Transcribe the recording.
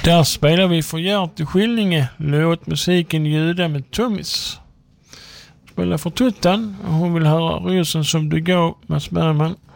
Där spelar vi för Gert i Skillinge. Låt musiken ljuda med tummis. Spelar för Tuttan. Hon vill höra Rosen som du går, Mats Bergman.